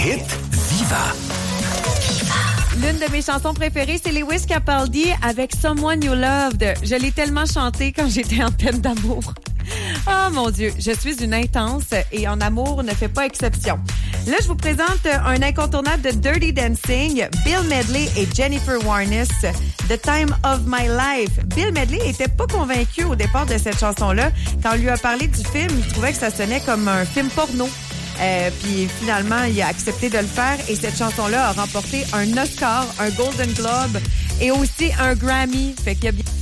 Hit Viva. L'une de mes chansons préférées, c'est Lewis Capaldi avec Someone You Loved. Je l'ai tellement chanté quand j'étais en peine d'amour. Oh mon Dieu, je suis une intense et en amour ne fait pas exception. Là, je vous présente un incontournable de Dirty Dancing, Bill Medley et Jennifer Warnes, The Time of My Life. Bill Medley était pas convaincu au départ de cette chanson-là. Quand on lui a parlé du film, il trouvait que ça sonnait comme un film porno. Puis finalement, il a accepté de le faire et cette chanson-là a remporté un Oscar, un Golden Globe et aussi un Grammy. Fait qu'il a bien